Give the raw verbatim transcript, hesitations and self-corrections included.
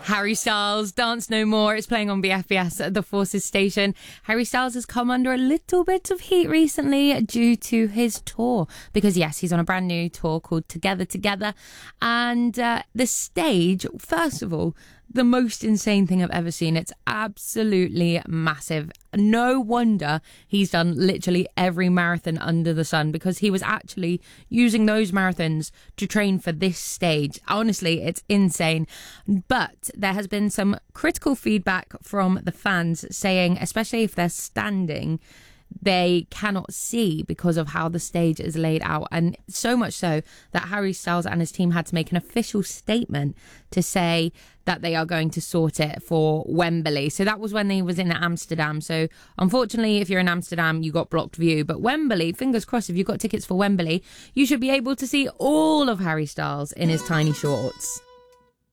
Harry Styles, Dance No More. It's playing on B F B S at the Forces station. Harry Styles has come under a little bit of heat recently due to his tour. Because, yes, he's on a brand new tour called Together Together. And uh, the stage, first of all, the most insane thing I've ever seen. It's absolutely massive. No wonder he's done literally every marathon under the sun, because he was actually using those marathons to train for this stage. Honestly, it's insane. But there has been some critical feedback from the fans saying, especially if they're standing, they cannot see because of how the stage is laid out. And so much so that Harry Styles and his team had to make an official statement to say that they are going to sort it for Wembley. So that was when he was in Amsterdam. So unfortunately, if you're in Amsterdam, you got blocked view. But Wembley, fingers crossed, if you've got tickets for Wembley, you should be able to see all of Harry Styles in his tiny shorts.